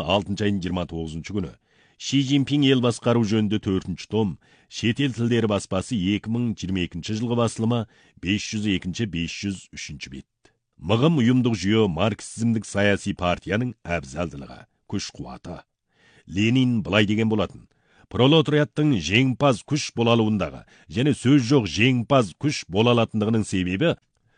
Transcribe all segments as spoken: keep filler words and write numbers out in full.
алтынчы айдын жыйырма тогузунчу күнү Ши Цзиньпин ел басқару жөнүндө төртүнчү том Шет эл тилдери баспасы эки миң жыйырма экинчи жылғы басылымы беш жүз экинчи — беш жүз үчүнчү бет. Мыгым уюмдук жүйө марксизмдик саясий партияның абзалдылыгы, күч-кубаты. Ленин былай деген болатын: пролетариаттың жеңімпаз күш бола алуындағы және сөз жоқ жеңімпаз күш бола алатындығының себебі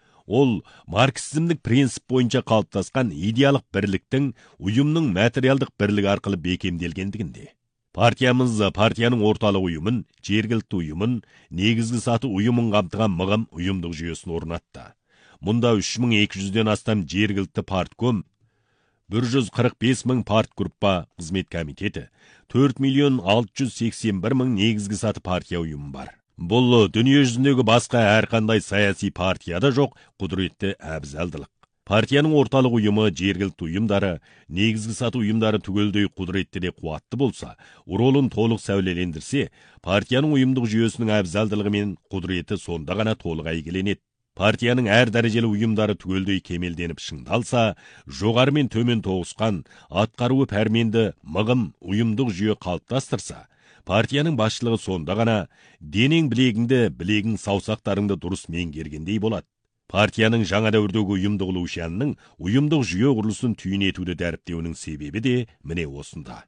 ол марксизмдік принцип бойынша қалыптасқан идеялық бірліктің ұйымның материалдық бірлігі арқылы бекемделгендігінде. Партиямыз партияның орталық ұйымын, жергілікті ұйымын, негізгі саты ұйымын қамтыған мығым ұйымдық жүйесін орнатты. Мұнда үч миң эки жүздөн астам жергілікті партком, бір жүз қырық бес мың партгруппа қызмет комитеті, төрт миллион алты жүз сексен бір мың негізгі саты партия ұйымы бар. Бұл дүние жүзіндегі басқа әрқандай саяси партияда жоқ құдіретті әбзалдылық. Партияның орталық ұйымы, жергілікті ұйымдары, негізгі саты ұйымдары түгелдей құдіретті де қуатты болса, ролын толық сәулелендірсе, партияның ұйымдық жүйесінің әбзалдылығы мен құдіреті сонда ғана толық әйгіленеді. Партияның әр дәрежелі ұйымдары түгелдей кемелденіп шыңдалса, жоғары мен төмен тоғысқан, атқаруы пәрменді мығым ұйымдық жүйе қалыптастырса, партияның басшылығы сонда ғана денең білегіңді, білегің саусақтарыңды дұрыс меңгергендей болады. Партияның жаңа дәуірдегі ұйымдық ұлушанының ұйымдық жүйе құрылысын түйін етуді дәріптеуінің себебі де міне осында.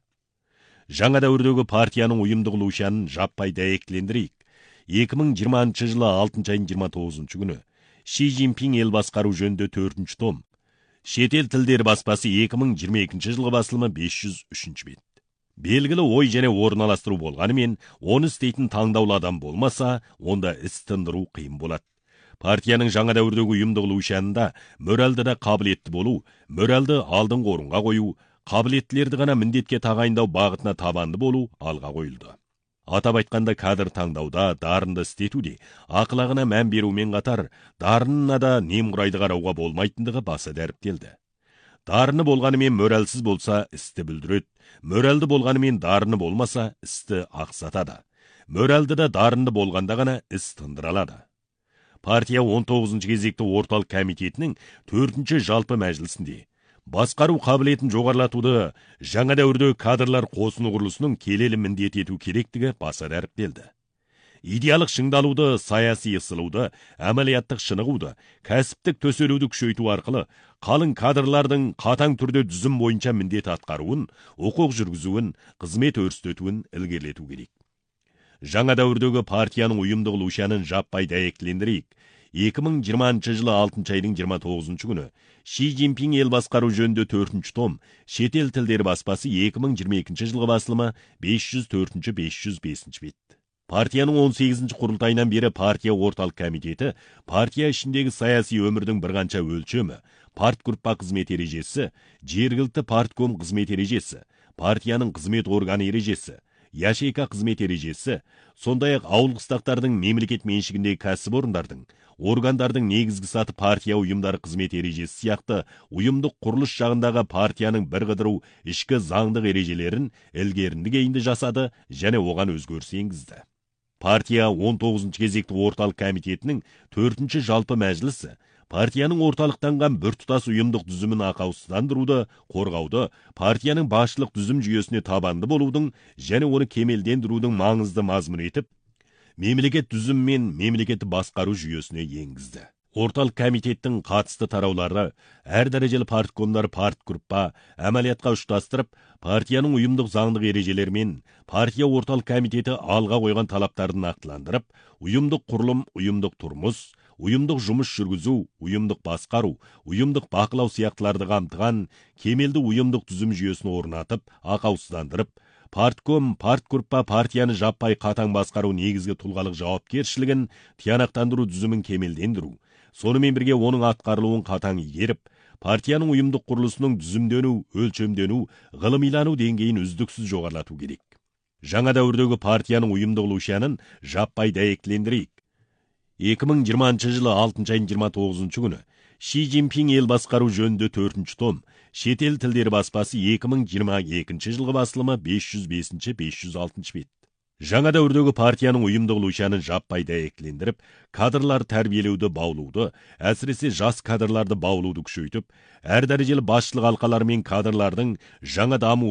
Жаңа дәуірдегі партияның ұйымдық ұлушанын жаппай дәйектілендірейік. екі миң жыйырманчы жылы алтынчы айдын жыйырма тогузунчу күнү Ши Цзиньпин ел басқару жөнүндө төртүнчү том Шет эл тилдери баспасы эки миң жыйырма экинчи жылғы басылымы беш жүз үчүнчү бет. Белгілі ой және орналастыру болғанымен, оны істейтін таңдаулы адам болмаса, онда іс тындыру қиын болады. Партияның жаңа дәуірдегі ұйымдық ұлушанында мөрәлді да қабілетті болу, мөрәлді алдыңғы орынға қою, қабілеттілерді ғана міндетке тағайындау бағытына табанды болу алға қойылды. Атап айтқанда кадр таңдауда, дарынды істетуде, ақылағына мән берумен қатар, дарынына да немқұрайды қарауға болмайтындығы баса дәріптелді. Дарыны болғанымен мөрәлсіз болса, істі бүлдіреді. Мөрәлді болғанымен дарыны болмаса, істі ақсатады. Мөрәлді да дарынды болғанда ғана іс тындыралады. Партия он тогузунчу кезекті орталық комитетінің төртінші жалпы мәжілісінде басқару қабілетін жоғарлатуды жаңа дәуірдегі кадрлар қосыны құрылысының келелі міндет ету керектігі баса дәріптелді. Идеялық шыңдалуды, саяси ысылуды, әмәлияттық шынығуды, кәсіптік төселуді күшейту арқылы қалың кадрлардың қатаң түрде дүзім бойынша міндет атқаруын, оқуқ жүргізуін, қызмет өрістетуін ілгерілету керек. Жаңа дәуірдегі партияның ұйымдық ұлушанын жаппай дәйектілендірейік. екі миң жыйырманчы жылы алтынчы айдын жыйырма тогузунчу күнү Ши Цзиньпин ел басқару жөнүндө төртүнчү том Шет эл тилдери баспасы эки миң жыйырма экинчи жылғы басылымы беш жүз төртүнчү — беш жүз бешинчи бет. Партияның он сегизинчи құрылтайынан бері партия орталық комитеті партия ішіндегі саяси өмірдің бір қанша өлчөмі, партгруппа қызмет ережесі, жергілікті партком қызмет ережесі, партияның қызмет органы ережесі, яшейка қызмет ережесі, сондай-ақ ауыл қыстақтардың мемлекет меншігіндегі кәсіпорындардың, органдардың негізгі саты партия ұйымдары қызмет ережесі сияқты ұйымдық құрылыс жағындағы партияның бір қыдыру ішкі заңдық ережелерін ілгерінді кейінді жасады және оған өзгеріс енгізді. Партия он тогузунчу кезекті орталық комитетінің төртінші жалпы мәжілісі партияның орталықтанған біртұтас ұйымдық дүзімін ақаусыздандыруды, қорғауды, партияның басшылық дүзім жүйесіне табанды болудың және оны кемелдендірудің маңызды мазмұн етіп, мемлекет дүзім мен мемлекетті басқару жүйесіне енгізді. Орталық комитеттің қатысты тараулары, әр дәрежелі парткомдар партгруппа әмәлиятқа ұштастырып, партияның ұйымдық заңдық ережелерімен партия орталық комитеті алға қойған талаптарын нақтыландырып, ұйымдық құрылым, ұйымдық тұрмыс, ұйымдық жұмыс жүргізу, ұйымдық басқару, ұйымдық бақылау сияқтыларды қамтыған кемелді ұйымдық түзім жүйесін орнатып, ақаусыздандырып, партком, партгруппа партияны жаппай қатаң басқару негізгі тұлғалық жауапкершілігін тиянақтандыру түзімін кемелдендіру, сонымен бірге оның атқарылуын қатаң игеріп, партияның ұйымдық құрылысының түзімдену, өлчемдену, ғылымилану деңгейін үздіксіз жоғарлату керек. Жаңа дәуірдегі партияның ұйымдық ұлушанын жаппай дәйектілендірейік. екі миң жыйырманчы жылы алтынчы айдын жыйырма тогузунчу күнү Ши Цзиньпин ел басқару жөнүндө төртүнчү том Шет эл тилдери баспасы екі мың жыйырма экинчи жылғы басылымы беш жүз бешинчи — беш жүз алтынчы бет. Жаңа дәуірдегі партияның ұйымдық ұлушанын жаппай дәйектілендіріп, кадрлар тәрбиелеуді баулуды, әсіресе жас кадрларды баулуды күшейтіп, әр дәрежелі басшылық алқалары мен кадрлардың жаңа даму